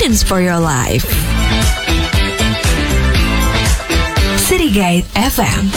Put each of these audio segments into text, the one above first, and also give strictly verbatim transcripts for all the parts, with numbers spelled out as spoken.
guidance for your life. City Guide F M.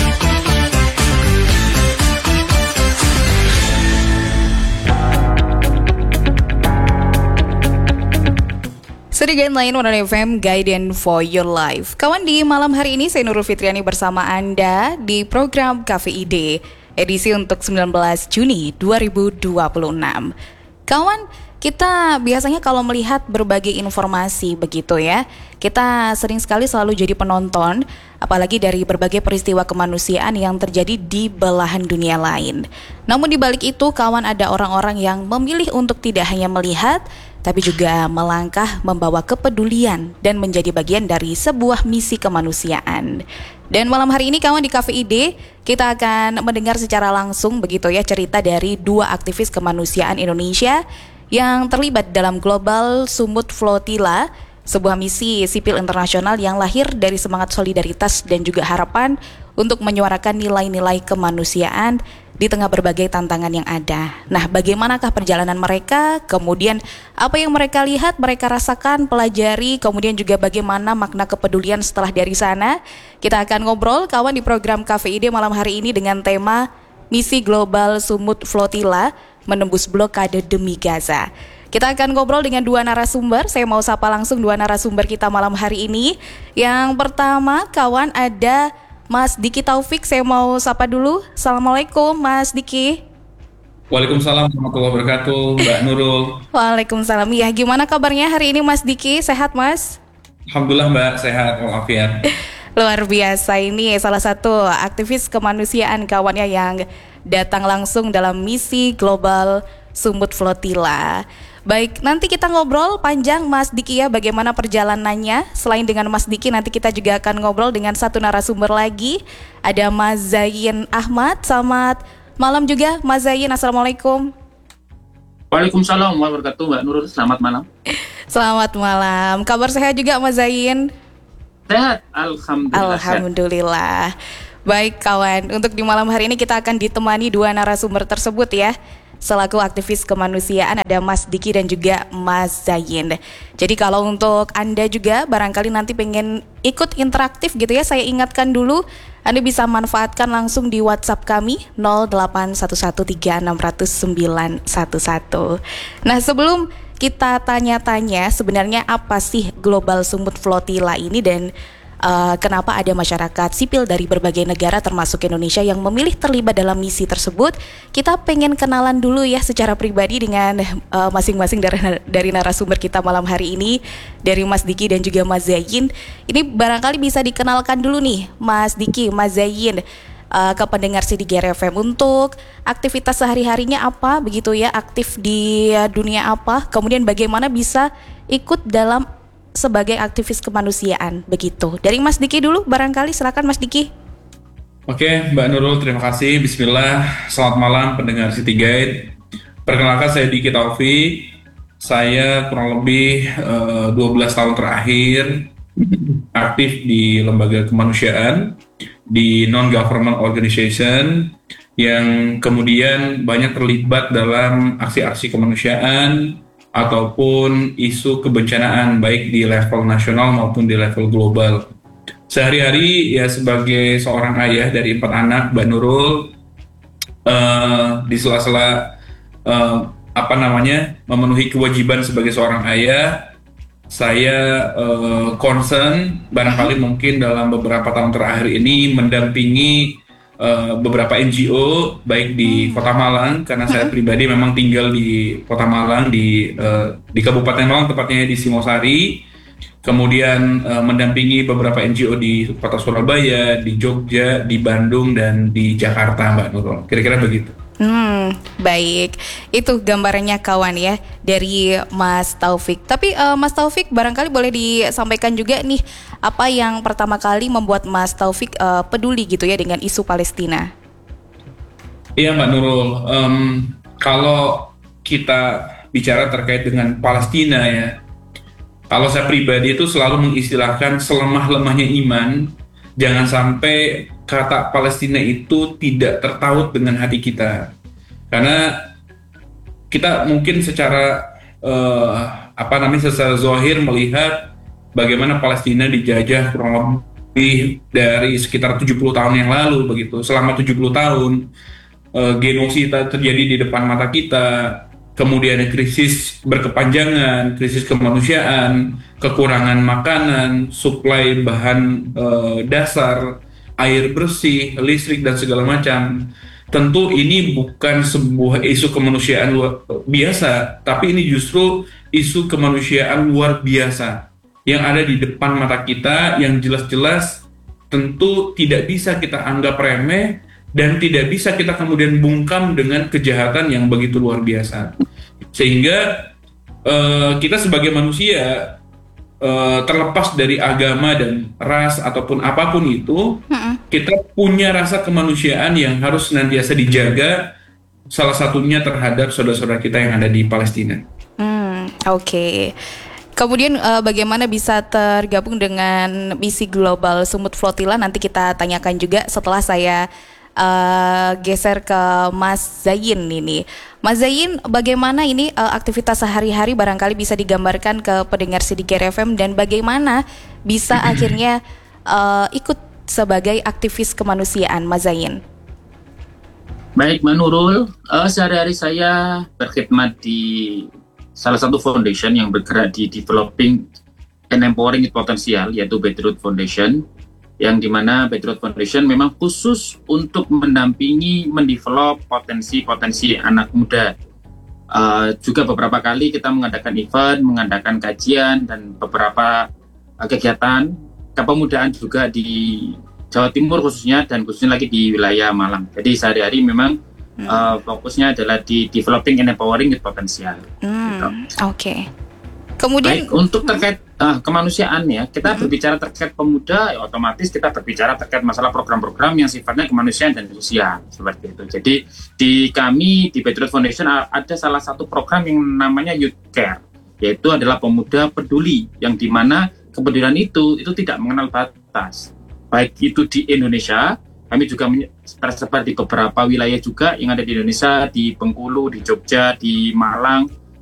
City Guide Line One F M, Guidance for Your Life. Kawan, di malam hari ini saya Nurul Fitriani bersama Anda di program Cafe I D, edisi untuk sembilan belas Juni dua ribu dua puluh enam. Kawan, kita biasanya kalau melihat berbagai informasi begitu ya, kita sering sekali selalu jadi penonton, apalagi dari berbagai peristiwa kemanusiaan yang terjadi di belahan dunia lain. Namun di balik itu, kawan, ada orang-orang yang memilih untuk tidak hanya melihat, tapi juga melangkah membawa kepedulian dan menjadi bagian dari sebuah misi kemanusiaan. Dan malam hari ini, kawan, di Cafe I D, kita akan mendengar secara langsung begitu ya cerita dari dua aktivis kemanusiaan Indonesia yang terlibat dalam Global Sumut Flotilla, sebuah misi sipil internasional yang lahir dari semangat solidaritas dan juga harapan untuk menyuarakan nilai-nilai kemanusiaan di tengah berbagai tantangan yang ada. Nah, bagaimanakah perjalanan mereka? Kemudian apa yang mereka lihat, mereka rasakan, pelajari, kemudian juga bagaimana makna kepedulian setelah dari sana? Kita akan ngobrol, kawan, di program Cafe I D malam hari ini dengan tema Misi Global Sumut Flotilla, menembus blokade demi Gaza. Kita akan ngobrol dengan dua narasumber. Saya mau sapa langsung dua narasumber kita malam hari ini. Yang pertama, kawan, ada Mas Diki Taufik. Saya mau sapa dulu. Assalamualaikum, Mas Diki. Waalaikumsalam warahmatullahi wabarakatuh, Mbak Nurul. Waalaikumsalam. Ya, gimana kabarnya hari ini, Mas Diki? Sehat, Mas? Alhamdulillah, Mbak, sehat walafiat. Luar biasa, ini salah satu aktivis kemanusiaan, kawannya, yang datang langsung dalam misi Global Sumut Flotilla. Baik, nanti kita ngobrol panjang, Mas Diki, ya, bagaimana perjalanannya. Selain dengan Mas Diki, nanti kita juga akan ngobrol dengan satu narasumber lagi. Ada Mas Zain Ahmad. Selamat malam juga, Mas Zain. Assalamualaikum. Waalaikumsalam warahmatullahi wabarakatuh, Mbak Nurul. Selamat malam. Selamat malam. Kabar sehat juga, Mas Zain? Sehat, alhamdulillah. Alhamdulillah. Baik, kawan, untuk di malam hari ini kita akan ditemani dua narasumber tersebut ya. Selaku aktivis kemanusiaan ada Mas Diki dan juga Mas Zain. Jadi kalau untuk Anda juga barangkali nanti pengen ikut interaktif gitu ya, saya ingatkan dulu, Anda bisa manfaatkan langsung di WhatsApp kami nol delapan satu satu tiga enam nol nol sembilan satu satu. Nah, sebelum kita tanya-tanya sebenarnya apa sih Global Sumut Flotilla ini dan uh, kenapa ada masyarakat sipil dari berbagai negara termasuk Indonesia yang memilih terlibat dalam misi tersebut, kita pengen kenalan dulu ya secara pribadi dengan uh, masing-masing dari, dari narasumber kita malam hari ini, dari Mas Diki dan juga Mas Zain. Ini barangkali bisa dikenalkan dulu nih, Mas Diki, Mas Zain, Uh, ke pendengar City Guide F M untuk aktivitas sehari-harinya apa begitu ya, aktif di uh, dunia apa, kemudian bagaimana bisa ikut dalam sebagai aktivis kemanusiaan begitu. Dari Mas Diki dulu barangkali, silakan Mas Diki. Oke, Mbak Nurul, terima kasih. Bismillah, selamat malam pendengar City Guide. Perkenalkan, saya Diki Taufik. Saya kurang lebih uh, dua belas tahun terakhir aktif di lembaga kemanusiaan, di non-government organization yang kemudian banyak terlibat dalam aksi-aksi kemanusiaan ataupun isu kebencanaan baik di level nasional maupun di level global. Sehari-hari ya sebagai seorang ayah dari empat anak, Mbak Nurul, uh, di sela-sela uh, apa namanya memenuhi kewajiban sebagai seorang ayah, saya uh, concern barangkali mungkin dalam beberapa tahun terakhir ini mendampingi uh, beberapa N G O baik di Kota Malang, karena saya pribadi memang tinggal di Kota Malang, di uh, di Kabupaten Malang, tepatnya di Singosari. Kemudian uh, mendampingi beberapa N G O di Kota Surabaya, di Jogja, di Bandung, dan di Jakarta, Mbak Nurul. Kira-kira begitu. Hmm, baik. Itu gambarannya, kawan, ya, dari Mas Taufik. Tapi uh, Mas Taufik barangkali boleh disampaikan juga nih, apa yang pertama kali membuat Mas Taufik uh, peduli gitu ya dengan isu Palestina? Iya, Mbak Nurul. Um, kalau kita bicara terkait dengan Palestina ya, kalau saya pribadi itu selalu mengistilahkan selemah-lemahnya iman, jangan sampai kata Palestina itu tidak tertaut dengan hati kita. Karena kita mungkin secara uh, apa namanya secara zahir melihat bagaimana Palestina dijajah kurang lebih dari sekitar tujuh puluh tahun yang lalu begitu. Selama tujuh puluh tahun uh, genosida terjadi di depan mata kita. Kemudian ada krisis berkepanjangan, krisis kemanusiaan, kekurangan makanan, suplai bahan uh, dasar, air bersih, listrik dan segala macam. Tentu ini bukan sebuah isu kemanusiaan luar biasa, tapi ini justru isu kemanusiaan luar biasa yang ada di depan mata kita, yang jelas-jelas tentu tidak bisa kita anggap remeh dan tidak bisa kita kemudian bungkam dengan kejahatan yang begitu luar biasa. Sehingga uh, kita sebagai manusia uh, terlepas dari agama dan ras ataupun apapun itu, mm-hmm. kita punya rasa kemanusiaan yang harus senantiasa dijaga, salah satunya terhadap saudara-saudara kita yang ada di Palestina. Hmm, Oke. Okay. Kemudian uh, bagaimana bisa tergabung dengan misi global Sumut Flotilla, nanti kita tanyakan juga setelah saya uh, geser ke Mas Zain ini. Mas Zain, bagaimana ini uh, aktivitas sehari-hari barangkali bisa digambarkan ke pendengar Sidiger F M dan bagaimana bisa akhirnya uh, ikut sebagai aktivis kemanusiaan, Mas Zain? Baik, Mbak Nurul, uh, sehari-hari saya berkhidmat di salah satu foundation yang bergerak di developing and empowering its potential, yaitu Betrut Foundation, yang dimana Betrut Foundation memang khusus untuk mendampingi, mendevelop potensi-potensi anak muda. Uh, juga beberapa kali kita mengadakan event, mengadakan kajian, dan beberapa uh, kegiatan kepemudaan juga di Jawa Timur khususnya, dan khususnya lagi di wilayah Malang. Jadi sehari-hari memang Uh, fokusnya adalah di developing and empowering its potential. Hmm, gitu. Oke. Okay. Kemudian baik, untuk terkait uh, kemanusiaan ya, kita hmm. berbicara terkait pemuda, ya otomatis kita berbicara terkait masalah program-program yang sifatnya kemanusiaan dan sosial seperti itu. Jadi di kami di Betrut Foundation ada salah satu program yang namanya Youth Care, yaitu adalah pemuda peduli, yang dimana kepedulian itu itu tidak mengenal batas, baik itu di Indonesia. Kami juga tersebar di beberapa wilayah juga yang ada di Indonesia, di Bengkulu, di Jogja, di Malang,